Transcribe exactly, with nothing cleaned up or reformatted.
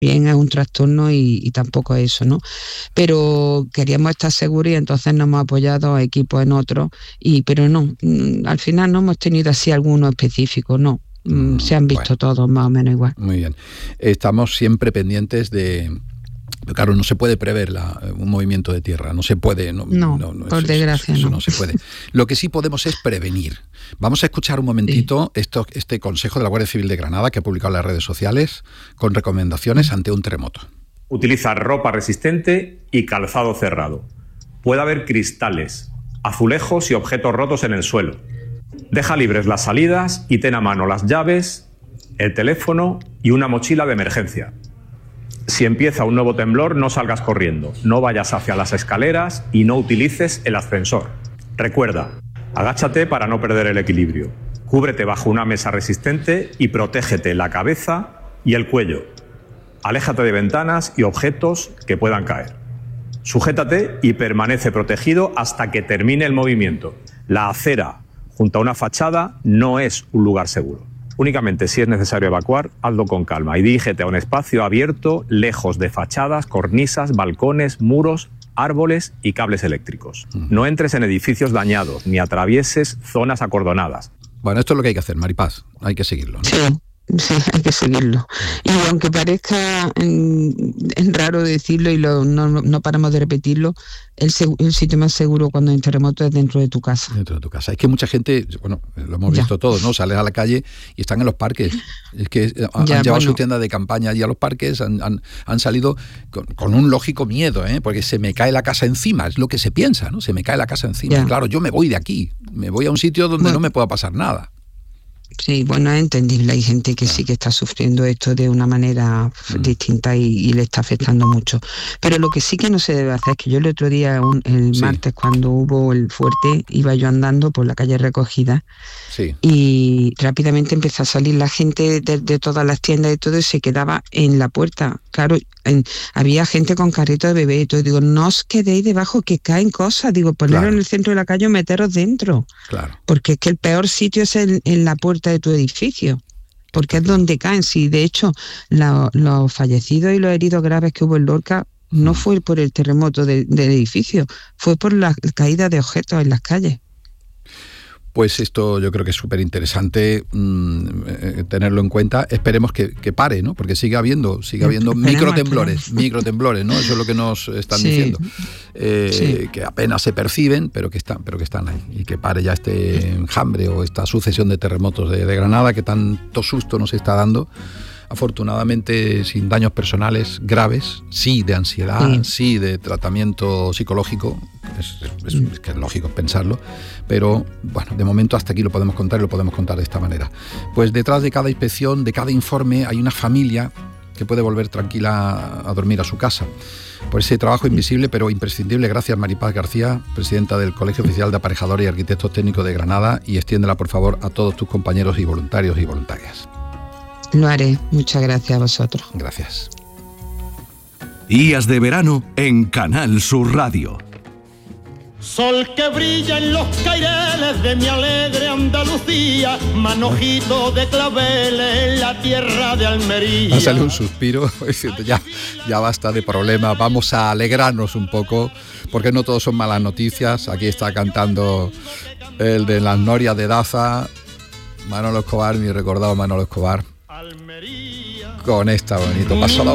bien es un trastorno y, y tampoco es eso, ¿no? Pero queríamos estar seguros y entonces nos hemos apoyado a equipos en otros, y, pero no, al final no hemos tenido así alguno específico, no. Mm, se han visto bueno, todos más o menos igual. Muy bien. Estamos siempre pendientes de... Claro, no se puede prever la, un movimiento de tierra, no se puede. No, no, no, no por eso, desgracia eso, eso no. no se puede. Lo que sí podemos es prevenir. Vamos a escuchar un momentito sí. esto, este consejo de la Guardia Civil de Granada que ha publicado en las redes sociales con recomendaciones ante un terremoto. Utiliza ropa resistente y calzado cerrado. Puede haber cristales, azulejos y objetos rotos en el suelo. Deja libres las salidas y ten a mano las llaves, el teléfono y una mochila de emergencia. Si empieza un nuevo temblor, no salgas corriendo, no vayas hacia las escaleras y no utilices el ascensor. Recuerda, agáchate para no perder el equilibrio. Cúbrete bajo una mesa resistente y protégete la cabeza y el cuello. Aléjate de ventanas y objetos que puedan caer. Sujétate y permanece protegido hasta que termine el movimiento. La acera junto a una fachada no es un lugar seguro. Únicamente si es necesario evacuar, hazlo con calma y dirígete a un espacio abierto, lejos de fachadas, cornisas, balcones, muros, árboles y cables eléctricos. No entres en edificios dañados ni atravieses zonas acordonadas. Bueno, esto es lo que hay que hacer, Maripaz. Hay que seguirlo, ¿no? Sí. Sí, hay que seguirlo. Y aunque parezca en, en raro decirlo y lo, no, no paramos de repetirlo, el, el sitio más seguro cuando hay un terremoto es dentro de tu casa. Dentro de tu casa. Es que mucha gente, bueno, lo hemos visto ya. todos, ¿no? Sales a la calle y están en los parques. Es que han, ya, han llevado bueno. su tienda de campaña allí a los parques, han, han, han salido con, con un lógico miedo, ¿eh? Porque se me cae la casa encima, es lo que se piensa, ¿no? Se me cae la casa encima. Ya. Claro, yo me voy de aquí, me voy a un sitio donde bueno. no me pueda pasar nada. Sí, bueno, es entendible. Hay gente que sí que está sufriendo esto de una manera mm. distinta y, y le está afectando mucho. Pero lo que sí que no se debe hacer es que yo el otro día, un, el sí. martes, cuando hubo el fuerte, iba yo andando por la calle Recogida sí. y rápidamente empezó a salir la gente de, de todas las tiendas y todo y se quedaba en la puerta. Claro, en, había gente con carrito de bebé y todo. Digo, no os quedéis debajo que caen cosas. Digo, poneros claro. en el centro de la calle o meteros dentro. Claro. Porque es que el peor sitio es en, en la puerta de tu edificio, porque es donde caen. Si de hecho la, los fallecidos y los heridos graves que hubo en Lorca no fue por el terremoto de, del edificio, fue por la caída de objetos en las calles. Pues esto yo creo que es súper interesante mmm, eh, tenerlo en cuenta. Esperemos que, que pare, ¿no? Porque sigue habiendo, sigue habiendo microtemblores, microtemblores, ¿no? Eso es lo que nos están sí. diciendo. Eh, sí. Que apenas se perciben, pero que están, pero que están ahí. Y que pare ya este enjambre o esta sucesión de terremotos de, de Granada que tanto susto nos está dando. Afortunadamente sin daños personales graves, sí de ansiedad, sí, sí de tratamiento psicológico, es, es, es que es lógico pensarlo, pero bueno, de momento hasta aquí lo podemos contar y lo podemos contar de esta manera. Pues detrás de cada inspección, de cada informe, hay una familia que puede volver tranquila a dormir a su casa. Por ese trabajo invisible pero imprescindible, gracias Maripaz García, presidenta del Colegio Oficial de Aparejadores y Arquitectos Técnicos de Granada, y extiéndela por favor a todos tus compañeros y voluntarios y voluntarias. Lo haré. Muchas gracias a vosotros. Gracias. Días de verano en Canal Sur Radio. Sol que brilla en los caireles de mi alegre Andalucía, manojito de claveles en la tierra de Almería. Ha salido un suspiro, ya, ya basta de problemas, vamos a alegrarnos un poco, porque no todos son malas noticias. Aquí está cantando el de las norias de Daza, Manolo Escobar, mi recordado Manolo Escobar, con esta bonito paso.